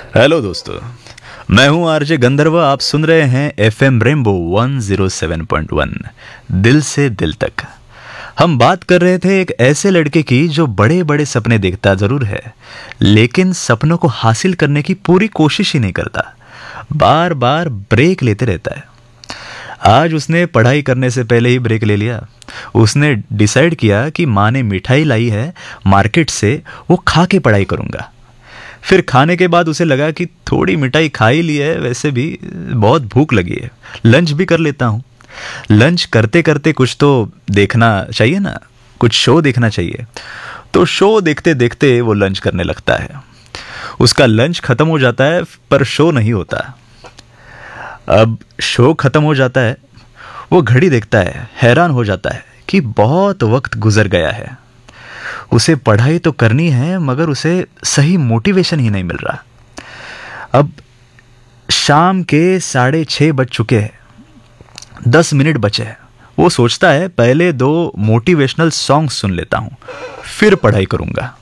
Hello दोस्तों, मैं हूं आरजे गंधर्व। आप सुन रहे हैं एफएम रेनबो 107.1 दिल से दिल तक। हम बात कर रहे थे एक ऐसे लड़के की जो बड़े बड़े सपने देखता जरूर है, लेकिन सपनों को हासिल करने की पूरी कोशिश ही नहीं करता, बार बार ब्रेक लेते रहता है। आज उसने पढ़ाई करने से पहले ही ब्रेक ले लिया। उसने डिसाइड किया कि माँ ने मिठाई लाई है मार्केट से, वो खा के पढ़ाई करूंगा। फिर खाने के बाद उसे लगा कि थोड़ी मिठाई खा ही ली है, वैसे भी बहुत भूख लगी है, लंच भी कर लेता हूँ। लंच करते करते कुछ तो देखना चाहिए ना, कुछ शो देखना चाहिए। तो शो देखते देखते वो लंच करने लगता है। उसका लंच खत्म हो जाता है पर शो नहीं होता। अब शो खत्म हो जाता है, वो घड़ी देखता है, हैरान हो जाता है कि बहुत वक्त गुजर गया है। उसे पढ़ाई तो करनी है मगर उसे सही मोटिवेशन ही नहीं मिल रहा। अब शाम के 6:30 बज चुके हैं, 10 मिनट बचे हैं। वो सोचता है पहले 2 मोटिवेशनल सॉन्ग सुन लेता हूं, फिर पढ़ाई करूंगा।